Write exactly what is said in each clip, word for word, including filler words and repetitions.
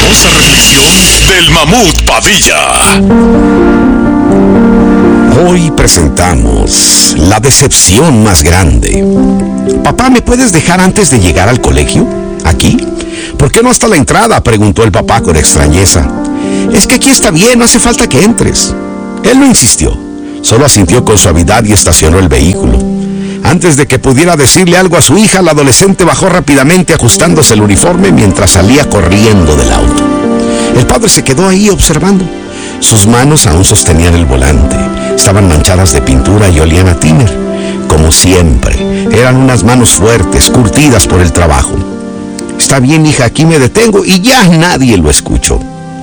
poderosa reflexión del Mamut Padilla. Hoy presentamos la decepción más grande. Papá, ¿me puedes dejar antes de llegar al colegio? ¿Aquí? ¿Por qué no hasta la entrada?, preguntó el papá con extrañeza. Es que aquí está bien, no hace falta que entres. Él no insistió, solo asintió con suavidad y estacionó el vehículo. Antes de que pudiera decirle algo a su hija, la adolescente bajó rápidamente ajustándose el uniforme mientras salía corriendo del auto. El padre se quedó ahí observando. Sus manos aún sostenían el volante. Estaban manchadas de pintura y olían a tiner. Como siempre, eran unas manos fuertes, curtidas por el trabajo. Está bien, hija, aquí me detengo, y ya nadie lo escuchó.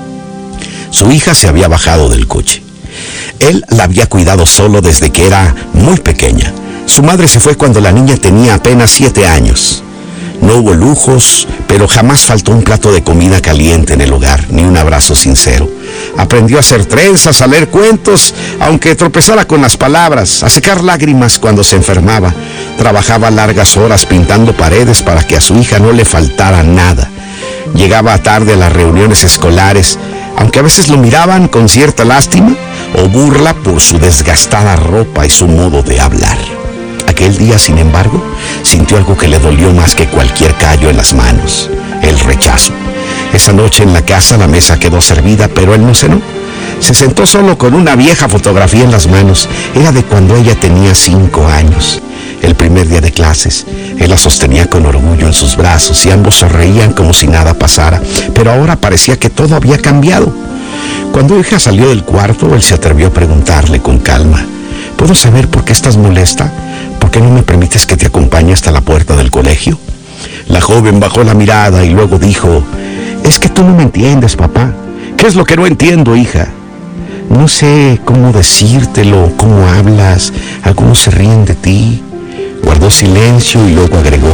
Su hija se había bajado del coche. Él la había cuidado solo desde que era muy pequeña. Su madre se fue cuando la niña tenía apenas siete años. No hubo lujos, pero jamás faltó un plato de comida caliente en el hogar, ni un abrazo sincero. Aprendió a hacer trenzas, a leer cuentos, aunque tropezara con las palabras, a secar lágrimas cuando se enfermaba. Trabajaba largas horas pintando paredes para que a su hija no le faltara nada. Llegaba tarde a las reuniones escolares, aunque a veces lo miraban con cierta lástima o burla por su desgastada ropa y su modo de hablar. Aquel día, sin embargo, sintió algo que le dolió más que cualquier callo en las manos: el rechazo. Esa noche en la casa la mesa quedó servida, pero él no cenó. Se sentó solo con una vieja fotografía en las manos. Era de cuando ella tenía cinco años. El primer día de clases, él la sostenía con orgullo en sus brazos y ambos sonreían como si nada pasara, pero ahora parecía que todo había cambiado. Cuando hija salió del cuarto, él se atrevió a preguntarle con calma: ¿puedo saber por qué estás molesta? ¿Por qué no me permites que te acompañe hasta la puerta del colegio? La joven bajó la mirada y luego dijo: es que tú no me entiendes, papá. ¿Qué es lo que no entiendo, hija? No sé cómo decírtelo, cómo hablas, algunos se ríen de ti. Guardó silencio y luego agregó: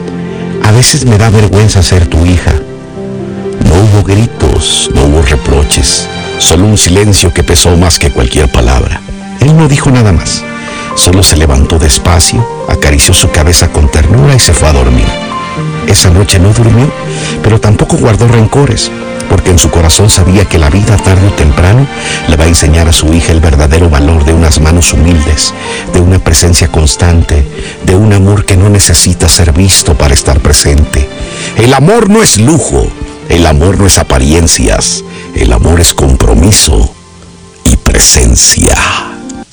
a veces me da vergüenza ser tu hija. No hubo gritos, no hubo reproches, solo un silencio que pesó más que cualquier palabra. Él no dijo nada más, solo se levantó despacio, acarició su cabeza con ternura y se fue a dormir. Esa noche no durmió, pero tampoco guardó rencores, porque en su corazón sabía que la vida, tarde o temprano, le va a enseñar a su hija el verdadero valor de unas manos humildes, de una presencia constante, de un amor que no necesita ser visto para estar presente. El amor no es lujo, el amor no es apariencias, el amor es compromiso y presencia.